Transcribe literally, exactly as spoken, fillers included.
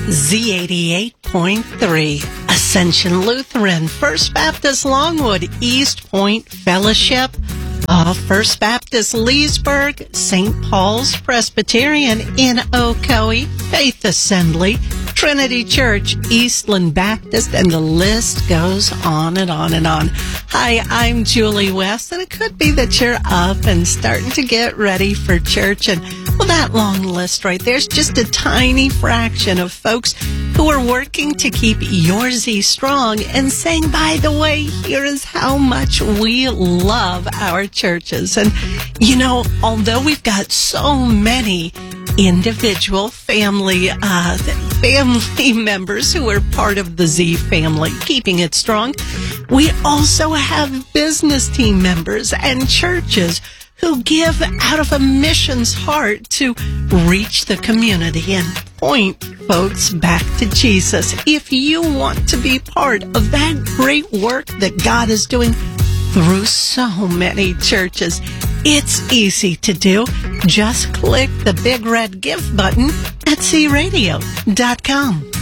Z eighty-eight point three, Ascension Lutheran, First Baptist Longwood, East Point Fellowship, uh, First Baptist Leesburg, Saint Paul's Presbyterian in Ocoee, Faith Assembly, Trinity Church, Eastland Baptist, and the list goes on and on and on. Hi, I'm Julie West, and it could be that you're up and starting to get ready for church, and well, that long list right there's just a tiny fraction of folks who are working to keep your Z strong and saying, by the way, here is how much we love our churches. And, you know, although we've got so many individual family uh, family members who are part of the Z family, keeping it strong, we also have business team members and churches who give out of a missions heart to reach the community and point folks back to Jesus. If you want to be part of that great work that God is doing through so many churches, it's easy to do. Just click the big red give button at Z radio dot com.